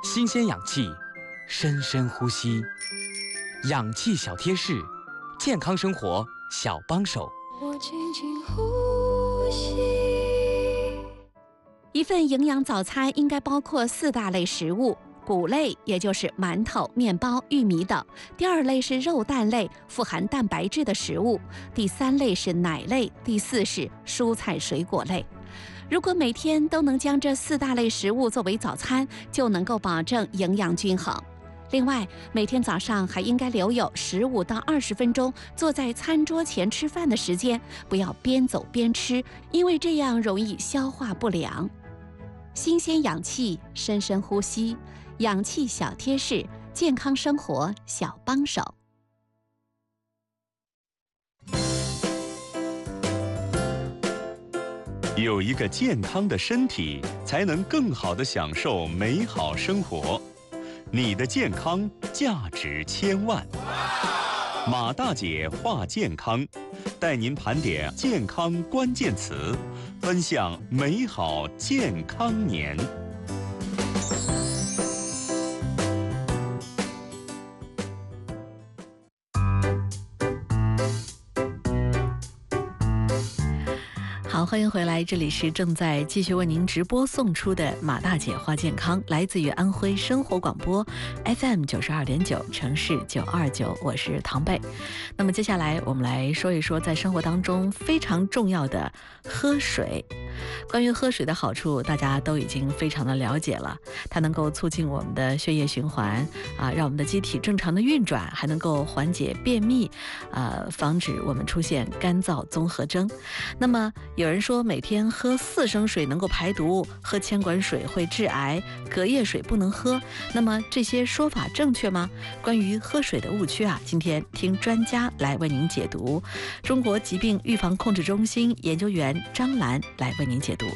新鲜氧气，深深呼吸，氧气小贴士，健康生活小帮手。 我轻轻呼吸。 一份营养早餐应该包括4大类食物：谷类，也就是馒头、面包、玉米等；第2类是肉蛋类，富含蛋白质的食物；第3类是奶类；第4是蔬菜水果类。如果每天都能将这4大类食物作为早餐，就能够保证营养均衡。另外，每天早上还应该留有15到20分钟坐在餐桌前吃饭的时间，不要边走边吃，因为这样容易消化不良。新鲜氧气，深深呼吸，氧气小贴士，健康生活小帮手。 有一个健康的身体，才能更好地享受美好生活。你的健康价值千万。马大姐话健康，带您盘点健康关键词，分享美好健康年。 好，欢迎回来，这里是正在继续为您直播送出的马大姐话健康，来自于安徽生活广播 FM 92.9城市929，我是唐贝。那么接下来我们来说一说在生活当中非常重要的喝水。关于喝水的好处，大家都已经非常的了解了，它能够促进我们的血液循环让我们的机体正常的运转，还能够缓解便秘防止我们出现干燥综合征。那么有人说每天喝4升水能够排毒，喝铅管水会致癌，隔夜水不能喝，那么这些说法正确吗？关于喝水的误区今天听专家来为您解读。中国疾病预防控制中心研究员张兰来为您解读。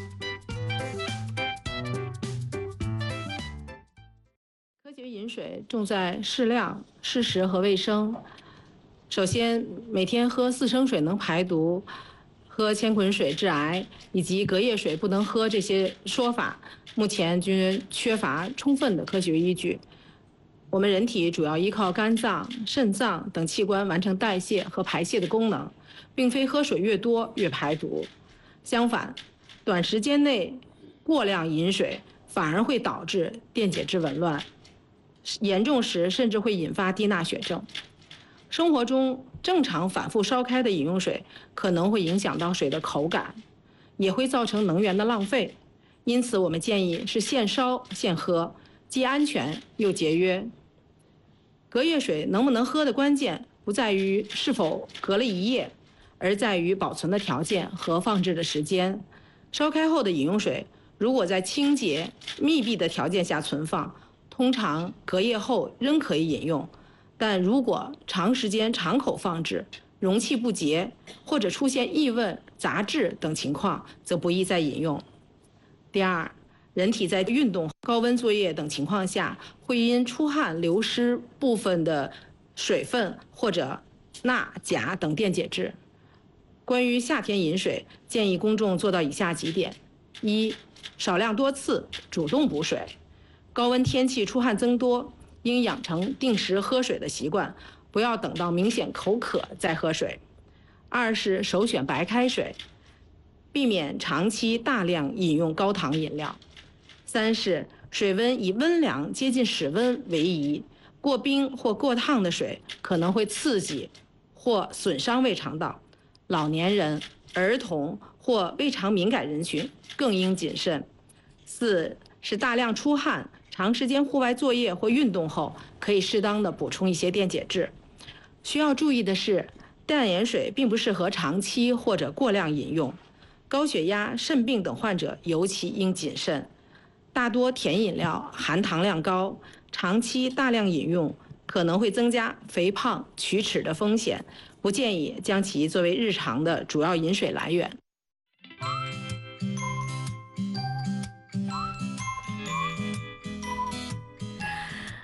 科学饮水重在适量、适时和卫生。首先，每天喝4升水能排毒，喝铅滚水致癌，以及隔夜水不能喝这些说法，目前均缺乏充分的科学依据。我们人体主要依靠肝脏、肾脏等器官完成代谢和排泄的功能，并非喝水越多越排毒。相反，短时间内过量饮水反而会导致电解质紊乱，严重时甚至会引发低钠血症。生活中正常反复烧开的饮用水可能会影响到水的口感，也会造成能源的浪费。因此我们建议是现烧现喝，既安全又节约。隔夜水能不能喝的关键不在于是否隔了一夜，而在于保存的条件和放置的时间。烧开后的饮用水如果在清洁密闭的条件下存放，通常隔夜后仍可以饮用，但如果长时间敞口放置，容器不洁，或者出现异味、杂质等情况，则不宜再饮用。第二，人体在运动、高温作业等情况下，会因出汗流失部分的水分或者钠、钾等电解质。关于夏天饮水，建议公众做到以下几点：一、少量多次主动补水。高温天气出汗增多，应养成定时喝水的习惯，不要等到明显口渴再喝水。二是首选白开水，避免长期大量饮用高糖饮料。三是水温以温凉接近室温为宜，过冰或过烫的水可能会刺激或损伤胃肠道，老年人、儿童或胃肠敏感人群更应谨慎。四是大量出汗、长时间户外作业或运动后，可以适当的补充一些电解质。需要注意的是，淡盐水并不适合长期或者过量饮用，高血压、肾病等患者尤其应谨慎。大多甜饮料含糖量高，长期大量饮用可能会增加肥胖、龋齿的风险，不建议将其作为日常的主要饮水来源。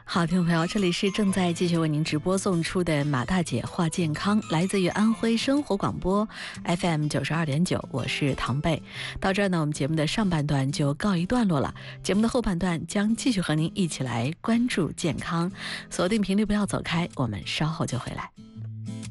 好，听众朋友，这里是正在继续为您直播送出的马大姐话健康，来自于安徽生活广播 FM 92.9，我是唐贝。到这儿呢，我们节目的上半段就告一段落了，节目的后半段将继续和您一起来关注健康，锁定频率不要走开，我们稍后就回来。